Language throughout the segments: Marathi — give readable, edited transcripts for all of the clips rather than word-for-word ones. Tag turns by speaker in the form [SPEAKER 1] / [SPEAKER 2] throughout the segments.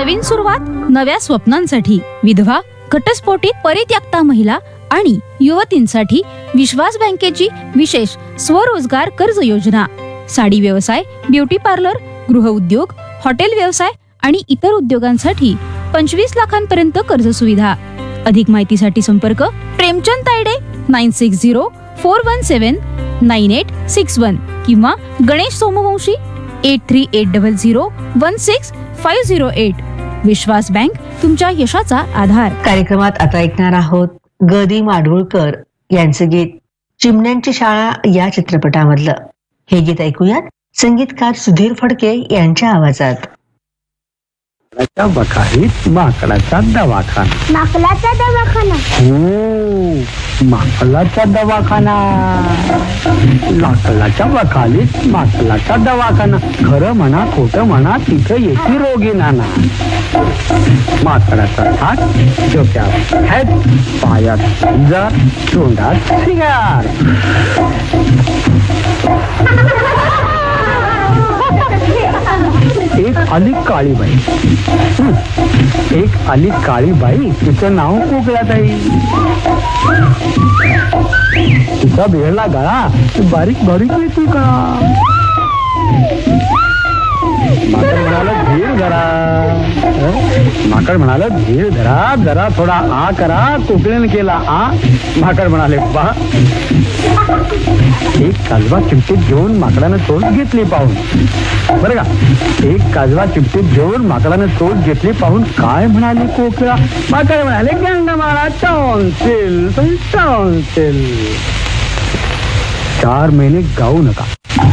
[SPEAKER 1] नवीन सुरुवात नव्या स्वप्नांसाठी विधवा, घटस्फोटित परित्यक्ता महिला आणि युवतींसाठी विश्वास बँकेची विशेष स्वरोजगार कर्ज योजना. साडी व्यवसाय, ब्युटी पार्लर, गृह उद्योग, हॉटेल व्यवसाय आणि इतर उद्योगांसाठी 25 लाखांपर्यंत कर्ज सुविधा. अधिक माहितीसाठी संपर्क प्रेमचंद तायडे 9604179861 किंवा गणेश सोमवंशी 8380016508. विश्वास बँक, तुमच्या यशाचा आधार.
[SPEAKER 2] कार्यक्रमात आता ऐकणार आहोत ग.दी. माडगुळकर यांचे गीत चिमण्यांची शाळा या चित्रपटामधलं. हे गीत ऐकूयात संगीतकार सुधीर फडके यांच्या आवाजात.
[SPEAKER 3] बखारीत माकडाचा दवाखाना.
[SPEAKER 4] माकडाचा दवाखाना.
[SPEAKER 3] हो, माकडाचा दवाखाना. लाकडाच्या बखालीत माकडाचा दवाखाना. खरं म्हणा खोटं म्हणा तिथं येते रोगी नाना. माकडाचा हात, डोक्यात हॅट, पायात जार, तोंडात सिगार. एक आली काळी बाई. एक आली काळी बाई, तिचं नाव कोकिळाताई. तिचा बेहला गळा बारीक बारीक येते का. माकड म्हणाला धीर धरा. माकड म्हणाला धीर धरा, जरा थोडा आ करा. कोकिळेने केला आ. माकड म्हणाले पहा. एक काजवा चिमटीत घेऊन माकडानं चोच घेतली पाहून. बरं का, एक काजवा चिमटीत घेऊन माकडानं चोच घेतली पाहून काय म्हणाली कोकिळा. माकड म्हणाले गंडमाळा टॉन्सिल टॉन्सिल. 4 महिने गाऊ नका.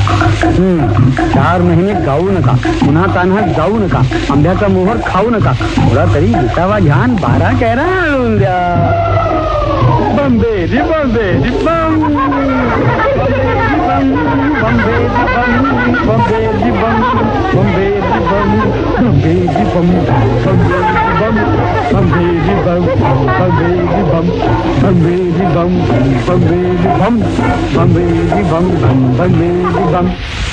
[SPEAKER 3] 4 महिने गाऊ नका. पुन्हा तान्हात जाऊ नका. आंब्याचा मोहर खाऊ नका. थोडा तरी विसावा घ्यान 12 कॅरा आणून द्या. बंबे री बंबे री बम. बंबे री बम. बंबे री बम. बंबे री बम. बंबे री बम. बंबे री बम. बंबे री बम. बंबे री बम. बंबे री बम. बंबे री बम. बंबे री बम.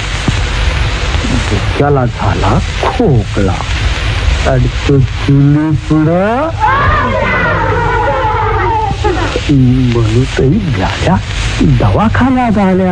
[SPEAKER 3] डोक्याला झाला खोकला. अडकं चुली पुढं म्हणूनही झाल्या दवाखान्यात आल्या.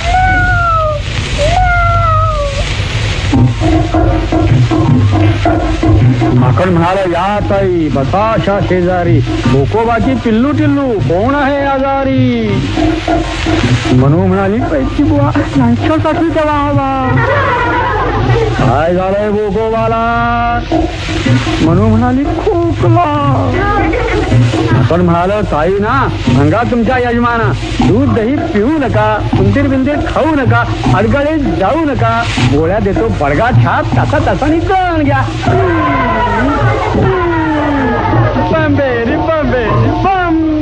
[SPEAKER 3] माकड म्हणाला या ताई बसा अशा शेजारी. बोकोबाची पिल्लू टिल्लू कोण आहे आजारी. मनू म्हणाली पैकी बुवा यांच्यासाठी दवा हवा. काय झालंय बोकोबाला. मनू म्हणाली खोकला. आपण म्हणालो ताई ना सांगा तुमच्या यजमाना दूध दही पिऊ नका. उंदीर बिंदीर खाऊ नका. अडगळीत जाऊ नका. गोळ्या देतो बडगा छाप. तासा तासाने कळण घ्या.